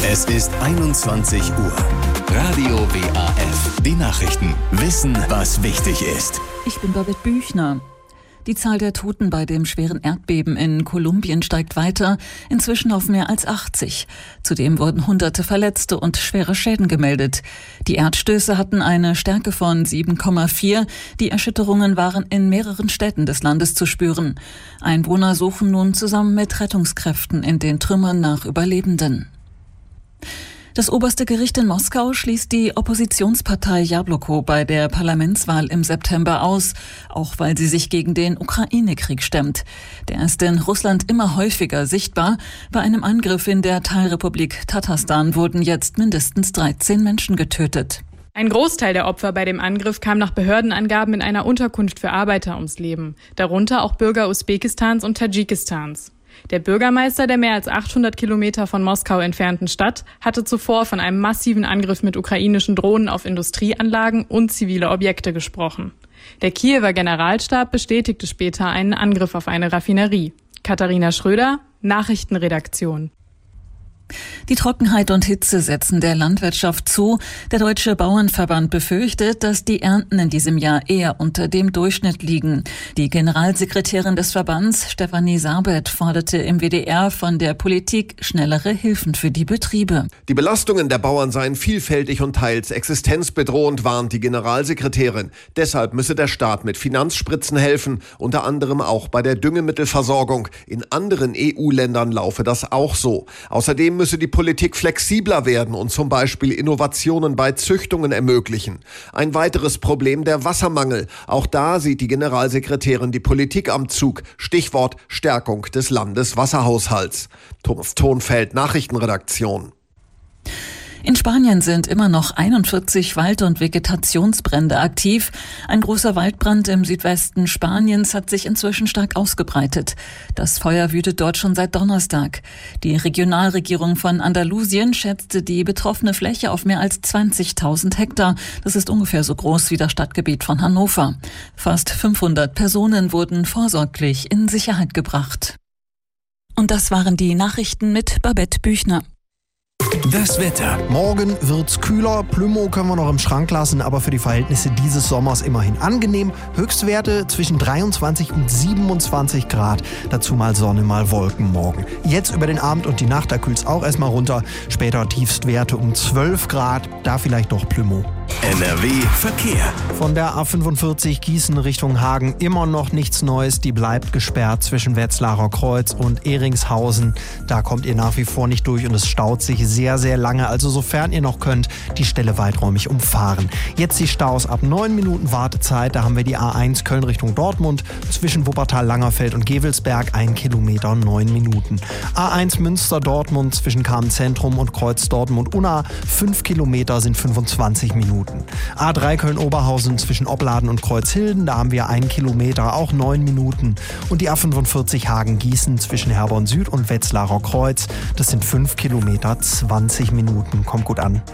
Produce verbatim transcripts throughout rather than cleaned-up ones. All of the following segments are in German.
Es ist einundzwanzig Uhr. Radio W A F. Die Nachrichten. Wissen, was wichtig ist. Ich bin Babette Büchner. Die Zahl der Toten bei dem schweren Erdbeben in Kolumbien steigt weiter, inzwischen auf mehr als achtzig. Zudem wurden hunderte Verletzte und schwere Schäden gemeldet. Die Erdstöße hatten eine Stärke von sieben Komma vier. Die Erschütterungen waren in mehreren Städten des Landes zu spüren. Einwohner suchen nun zusammen mit Rettungskräften in den Trümmern nach Überlebenden. Das oberste Gericht in Moskau schließt die Oppositionspartei Jabloko bei der Parlamentswahl im September aus, auch weil sie sich gegen den Ukraine-Krieg stemmt. Der ist in Russland immer häufiger sichtbar. Bei einem Angriff in der Teilrepublik Tatarstan wurden jetzt mindestens dreizehn Menschen getötet. Ein Großteil der Opfer bei dem Angriff kam nach Behördenangaben in einer Unterkunft für Arbeiter ums Leben, darunter auch Bürger Usbekistans und Tadschikistans. Der Bürgermeister der mehr als achthundert Kilometer von Moskau entfernten Stadt hatte zuvor von einem massiven Angriff mit ukrainischen Drohnen auf Industrieanlagen und zivile Objekte gesprochen. Der Kiewer Generalstab bestätigte später einen Angriff auf eine Raffinerie. Katharina Schröder, Nachrichtenredaktion. Die Trockenheit und Hitze setzen der Landwirtschaft zu. Der Deutsche Bauernverband befürchtet, dass die Ernten in diesem Jahr eher unter dem Durchschnitt liegen. Die Generalsekretärin des Verbands, Stefanie Sabet, forderte im W D R von der Politik schnellere Hilfen für die Betriebe. Die Belastungen der Bauern seien vielfältig und teils existenzbedrohend, warnt die Generalsekretärin. Deshalb müsse der Staat mit Finanzspritzen helfen, unter anderem auch bei der Düngemittelversorgung. In anderen E U-Ländern laufe das auch so. Außerdem müsse die Politik flexibler werden und zum Beispiel Innovationen bei Züchtungen ermöglichen. Ein weiteres Problem der Wassermangel. Auch da sieht die Generalsekretärin die Politik am Zug. Stichwort Stärkung des Landeswasserhaushalts. Thomas Thonfeld, Nachrichtenredaktion. In Spanien sind immer noch einundvierzig Wald- und Vegetationsbrände aktiv. Ein großer Waldbrand im Südwesten Spaniens hat sich inzwischen stark ausgebreitet. Das Feuer wütet dort schon seit Donnerstag. Die Regionalregierung von Andalusien schätzte die betroffene Fläche auf mehr als zwanzigtausend Hektar. Das ist ungefähr so groß wie das Stadtgebiet von Hannover. Fast fünfhundert Personen wurden vorsorglich in Sicherheit gebracht. Und das waren die Nachrichten mit Babette Büchner. Das Wetter. Morgen wird's kühler, Plümo können wir noch im Schrank lassen, aber für die Verhältnisse dieses Sommers immerhin angenehm. Höchstwerte zwischen dreiundzwanzig und siebenundzwanzig Grad. Dazu mal Sonne, mal Wolken morgen. Jetzt über den Abend und die Nacht, da kühlt's auch erstmal runter. Später Tiefstwerte um zwölf Grad, da vielleicht doch Plümo. N R W Verkehr. Von der A fünfundvierzig Gießen Richtung Hagen immer noch nichts Neues. Die bleibt gesperrt zwischen Wetzlarer Kreuz und Ehringshausen. Da kommt ihr nach wie vor nicht durch und es staut sich sehr, sehr lange. Also sofern ihr noch könnt, die Stelle weiträumig umfahren. Jetzt die Staus ab neun Minuten Wartezeit. Da haben wir die A eins Köln Richtung Dortmund. Zwischen Wuppertal-Langerfeld und Gevelsberg ein Kilometer, neun Minuten. A eins Münster-Dortmund zwischen Kamen-Zentrum und Kreuz Dortmund-Unna. fünf Kilometer sind fünfundzwanzig Minuten. A drei Köln-Oberhausen zwischen Opladen und Kreuzhilden, da haben wir einen Kilometer, auch neun Minuten. Und die A fünfundvierzig Hagen-Gießen zwischen Herborn Süd und Wetzlarer Kreuz, das sind fünf Kilometer, zwanzig Minuten. Kommt gut an.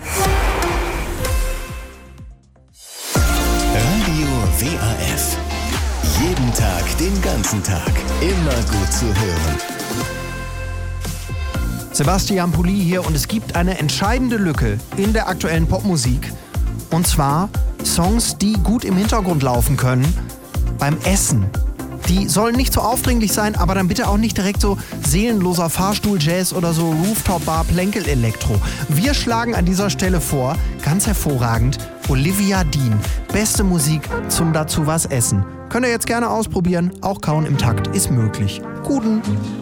Radio W A F. Jeden Tag, den ganzen Tag. Immer gut zu hören. Sebastian Pulli hier und es gibt eine entscheidende Lücke in der aktuellen Popmusik. Und zwar Songs, die gut im Hintergrund laufen können beim Essen. Die sollen nicht so aufdringlich sein, aber dann bitte auch nicht direkt so seelenloser Fahrstuhl-Jazz oder so Rooftop-Bar-Plänkel-Elektro. Wir schlagen an dieser Stelle vor, ganz hervorragend, Olivia Dean. Beste Musik zum dazu was essen. Könnt ihr jetzt gerne ausprobieren, auch Kauen im Takt ist möglich. Guten.